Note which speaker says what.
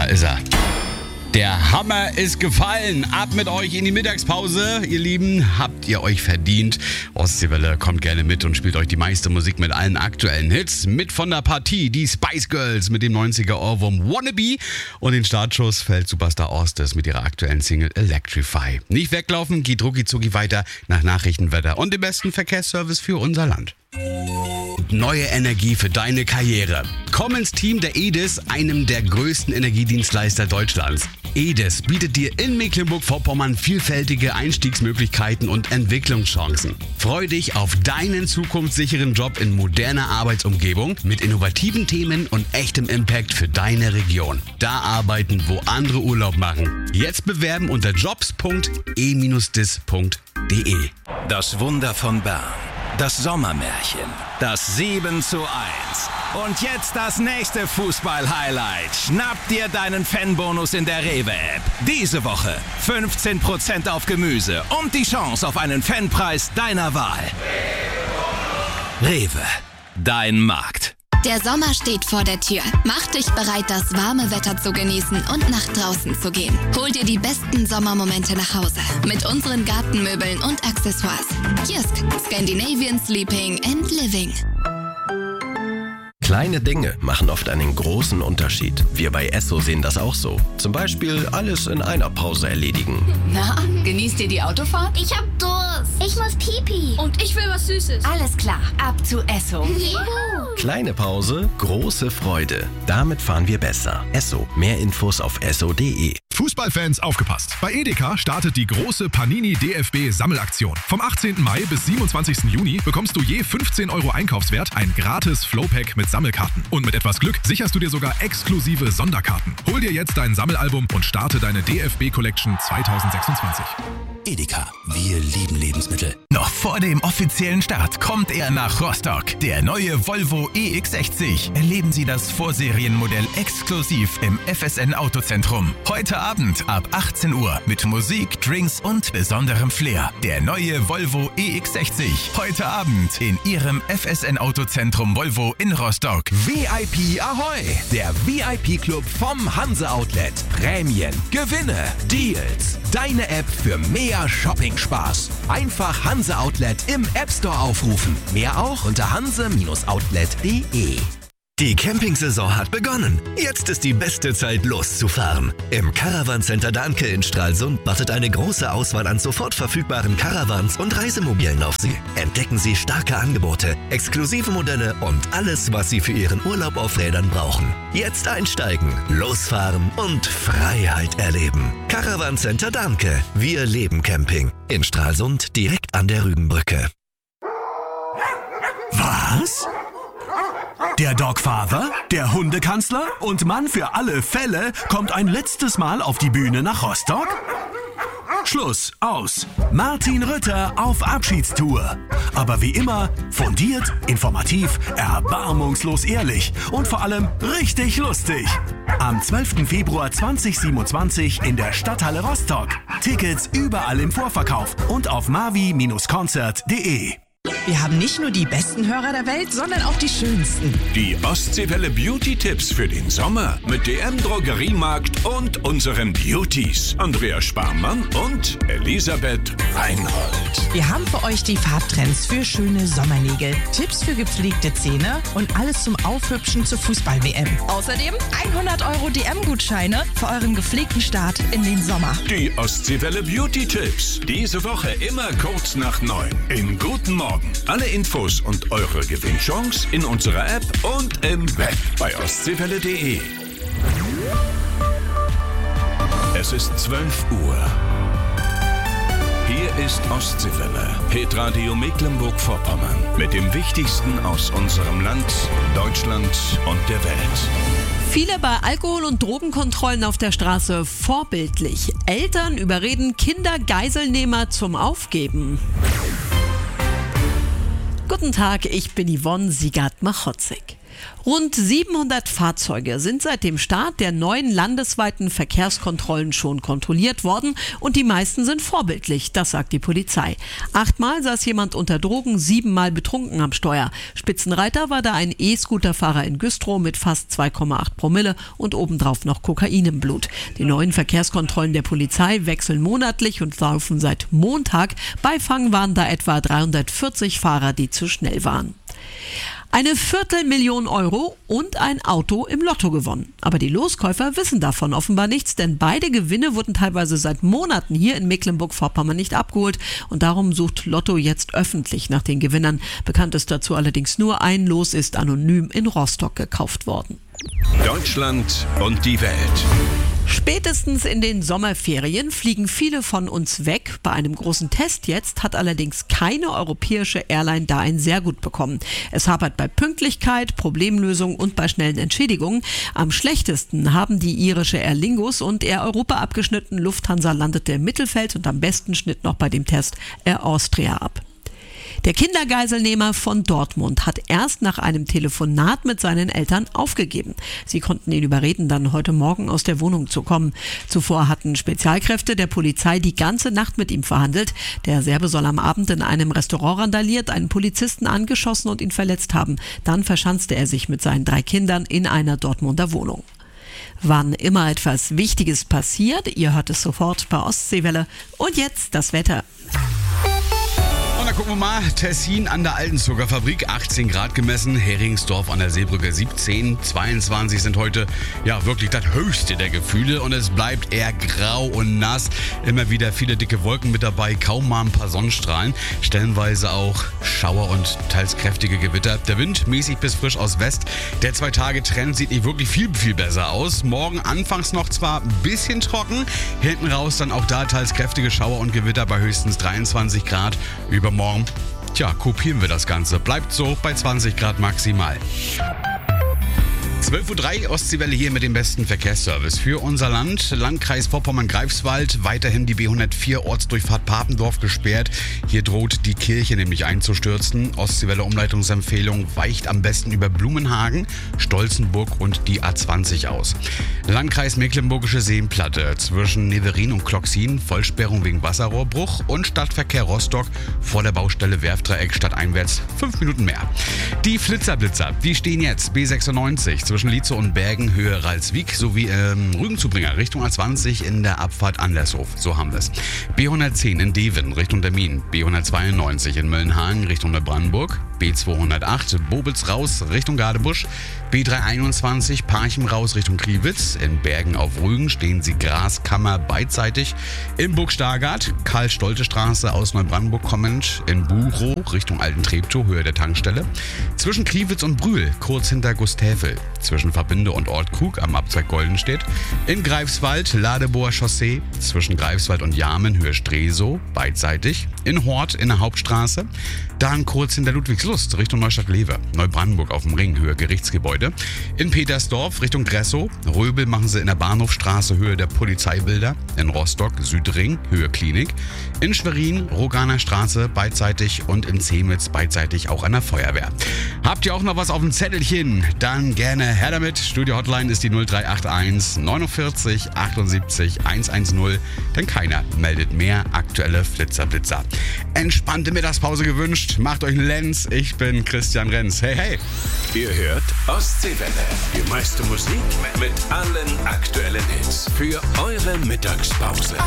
Speaker 1: ist er. Der Hammer ist gefallen. Ab mit euch in die Mittagspause. Ihr Lieben, habt ihr euch verdient. Ostseewelle kommt gerne mit und spielt euch die meiste Musik mit allen aktuellen Hits. Mit von der Partie die Spice Girls mit dem 90er-Ohrwurm Wannabe. Und den Startschuss fällt Superstar Ostis mit ihrer aktuellen Single Electrify. Nicht weglaufen, geht rucki-zucki weiter nach Nachrichtenwetter und dem besten Verkehrsservice für unser Land. Neue Energie für deine Karriere. Komm ins Team der EDIS, einem der größten Energiedienstleister Deutschlands. EDIS bietet dir in Mecklenburg-Vorpommern vielfältige Einstiegsmöglichkeiten und Entwicklungschancen. Freu dich auf deinen zukunftssicheren Job in moderner Arbeitsumgebung mit innovativen Themen und echtem Impact für deine Region. Da arbeiten, wo andere Urlaub machen. Jetzt bewerben unter jobs.e-dis.de.
Speaker 2: Das Wunder von Bern. Das Sommermärchen. Das 7:1. Und jetzt das nächste Fußball-Highlight. Schnapp dir deinen Fanbonus in der Rewe-App. Diese Woche 15% auf Gemüse und die Chance auf einen Fanpreis deiner Wahl. Rewe. Dein Markt.
Speaker 3: Der Sommer steht vor der Tür. Mach dich bereit, das warme Wetter zu genießen und nach draußen zu gehen. Hol dir die besten Sommermomente nach Hause mit unseren Gartenmöbeln und Accessoires. Kiosk Scandinavian Sleeping and Living.
Speaker 4: Kleine Dinge machen oft einen großen Unterschied. Wir bei Esso sehen das auch so. Zum Beispiel alles in einer Pause erledigen.
Speaker 5: Na, genießt ihr die Autofahrt?
Speaker 6: Ich hab Durst. Ich muss Pipi.
Speaker 5: Und ich will was Süßes.
Speaker 6: Alles klar, ab zu Esso.
Speaker 5: Juhu.
Speaker 4: Kleine Pause, große Freude. Damit fahren wir besser. Esso. Mehr Infos auf esso.de.
Speaker 7: Fußballfans aufgepasst! Bei Edeka startet die große Panini DFB Sammelaktion. Vom 18. Mai bis 27. Juni bekommst du je 15 € Einkaufswert ein gratis Flowpack mit Sammelkarten. Und mit etwas Glück sicherst du dir sogar exklusive Sonderkarten. Hol dir jetzt dein Sammelalbum und starte deine DFB Collection 2026.
Speaker 2: Edeka. Wir lieben Lebensmittel.
Speaker 8: Noch vor dem offiziellen Start kommt er nach Rostock. Der neue Volvo EX60. Erleben Sie das Vorserienmodell exklusiv im FSN Autozentrum. Heute Abend ab 18 Uhr mit Musik, Drinks und besonderem Flair. Der neue Volvo EX60. Heute Abend in Ihrem FSN Autozentrum Volvo in Rostock.
Speaker 9: VIP Ahoi! Der VIP-Club vom Hanse Outlet. Prämien, Gewinne, Deals. Deine App für mehr Shopping-Spaß. Einfach Hanse Outlet im App Store aufrufen. Mehr auch unter hanse-outlet.de.
Speaker 10: Die Campingsaison hat begonnen. Jetzt ist die beste Zeit loszufahren. Im Caravan Center Dahnke in Stralsund wartet eine große Auswahl an sofort verfügbaren Caravans und Reisemobilen auf Sie. Entdecken Sie starke Angebote, exklusive Modelle und alles, was Sie für Ihren Urlaub auf Rädern brauchen. Jetzt einsteigen, losfahren und Freiheit erleben. Caravan Center Dahnke. Wir leben Camping. In Stralsund direkt an der Rügenbrücke.
Speaker 8: Was? Der Dogfather, der Hundekanzler und Mann für alle Fälle kommt ein letztes Mal auf die Bühne nach Rostock? Schluss, aus. Martin Rütter auf Abschiedstour. Aber wie immer, fundiert, informativ, erbarmungslos ehrlich und vor allem richtig lustig. Am 12. Februar 2027 in der Stadthalle Rostock. Tickets überall im Vorverkauf und auf mavi-konzert.de.
Speaker 11: Wir haben nicht nur die besten Hörer der Welt, sondern auch die schönsten.
Speaker 2: Die Ostseewelle Beauty-Tipps für den Sommer mit DM Drogeriemarkt und unseren Beauties. Andrea Sparmann und Elisabeth Reinhold.
Speaker 11: Wir haben für euch die Farbtrends für schöne Sommernägel, Tipps für gepflegte Zähne und alles zum Aufhübschen zur Fußball-WM. Außerdem 100 € DM-Gutscheine für euren gepflegten Start in den Sommer.
Speaker 2: Die Ostseewelle Beauty-Tipps. Diese Woche immer kurz nach 9. In Guten Morgen. Alle Infos und eure Gewinnchance in unserer App und im Web bei ostseewelle.de. Es ist 12 Uhr. Hier ist Ostseewelle, Hitradio Mecklenburg-Vorpommern mit dem Wichtigsten aus unserem Land, Deutschland und der Welt.
Speaker 12: Viele bei Alkohol- und Drogenkontrollen auf der Straße vorbildlich. Eltern überreden Kinder-Geiselnehmer zum Aufgeben. Guten Tag, ich bin Yvonne Siegert-Machotzig. Rund 700 Fahrzeuge sind seit dem Start der neuen landesweiten Verkehrskontrollen schon kontrolliert worden und die meisten sind vorbildlich, das sagt die Polizei. 8-mal saß jemand unter Drogen, 7-mal betrunken am Steuer. Spitzenreiter war da ein E-Scooterfahrer in Güstrow mit fast 2,8 Promille und obendrauf noch Kokain im Blut. Die neuen Verkehrskontrollen der Polizei wechseln monatlich und laufen seit Montag. Beifang waren da etwa 340 Fahrer, die zu schnell waren. 250.000 Euro und ein Auto im Lotto gewonnen. Aber die Loskäufer wissen davon offenbar nichts, denn beide Gewinne wurden teilweise seit Monaten hier in Mecklenburg-Vorpommern nicht abgeholt. Und darum sucht Lotto jetzt öffentlich nach den Gewinnern. Bekannt ist dazu allerdings nur ein Los, ist anonym in Rostock gekauft worden.
Speaker 2: Deutschland und die Welt.
Speaker 12: Spätestens in den Sommerferien fliegen viele von uns weg. Bei einem großen Test jetzt hat allerdings keine europäische Airline da ein sehr gut bekommen. Es hapert bei Pünktlichkeit, Problemlösung und bei schnellen Entschädigungen. Am schlechtesten haben die irische Aer Lingus und Air Europa abgeschnitten. Lufthansa landete im Mittelfeld und am besten schnitt noch bei dem Test Air Austria ab. Der Kindergeiselnehmer von Dortmund hat erst nach einem Telefonat mit seinen Eltern aufgegeben. Sie konnten ihn überreden, dann heute Morgen aus der Wohnung zu kommen. Zuvor hatten Spezialkräfte der Polizei die ganze Nacht mit ihm verhandelt. Der Serbe soll am Abend in einem Restaurant randaliert, einen Polizisten angeschossen und ihn verletzt haben. Dann verschanzte er sich mit seinen 3 Kindern in einer Dortmunder Wohnung. Wann immer etwas Wichtiges passiert, ihr hört es sofort bei Ostseewelle. Und jetzt das Wetter.
Speaker 1: Da gucken wir mal, Tessin an der alten Zuckerfabrik, 18 Grad gemessen, Heringsdorf an der Seebrücke 17, 22 sind heute ja wirklich das höchste der Gefühle und es bleibt eher grau und nass. Immer wieder viele dicke Wolken mit dabei, kaum mal ein paar Sonnenstrahlen, stellenweise auch Schauer und teils kräftige Gewitter. Der Wind mäßig bis frisch aus West. Der 2-Tage-Trend sieht nicht wirklich viel besser aus. Morgen anfangs noch zwar ein bisschen trocken, hinten raus dann auch da teils kräftige Schauer und Gewitter bei höchstens 23 Grad. Übermorgen, kopieren wir das Ganze. Bleibt so bei 20 Grad maximal. 12.03 Uhr, Ostseewelle hier mit dem besten Verkehrsservice für unser Land. Landkreis Vorpommern-Greifswald, weiterhin die B104 Ortsdurchfahrt Papendorf gesperrt. Hier droht die Kirche nämlich einzustürzen. Ostseewelle Umleitungsempfehlung weicht am besten über Blumenhagen, Stolzenburg und die A20 aus. Landkreis Mecklenburgische Seenplatte zwischen Neverin und Kloxin, Vollsperrung wegen Wasserrohrbruch und Stadtverkehr Rostock vor der Baustelle Werftdreieck stadteinwärts 5 Minuten mehr. Die Flitzerblitzer, die stehen jetzt B96 zwischen Lietzow und Bergen, Höhe Ralswiek sowie Rügenzubringer Richtung A20 in der Abfahrt Andershof. So haben wir es. B110 in Deven Richtung Termin, B192 in Möllenhagen Richtung Neubrandenburg, B208 Bobitz raus Richtung Gadebusch, B321 Parchim raus Richtung Kriwitz, in Bergen auf Rügen stehen sie Graskammer beidseitig, in Burg-Stargard Karl-Stolte-Straße aus Neubrandenburg kommend, in Buchow Richtung Alten-Treptow Höhe der Tankstelle, zwischen Kriwitz und Brühl kurz hinter Gustäfel, zwischen Verbinde und Ortkrug am Abzweig Goldenstedt, in Greifswald Ladeboer Chaussee, zwischen Greifswald und Jarmen Höhe Stresow beidseitig, in Hort in der Hauptstraße, dann kurz hinter Ludwigslust Richtung Neustadt-Lewe, Neubrandenburg auf dem Ring Höhe Gerichtsgebäude, in Petersdorf Richtung Gressow, Röbel machen sie in der Bahnhofstraße Höhe der Polizeibilder, in Rostock Südring Höhe Klinik, in Schwerin Roganer Straße beidseitig und in Zemitz beidseitig auch an der Feuerwehr. Habt ihr auch noch was auf dem Zettelchen? Dann gerne her damit. Studio-Hotline ist die 0381 49 78 110, denn keiner meldet mehr aktuelle Flitzer. Entspannte Mittagspause gewünscht. Macht euch einen Lenz. Ich bin Christian Renz. Hey, hey.
Speaker 2: Ihr hört Ostseewelle. Die meiste Musik mit allen aktuellen Hits für eure Mittagspause.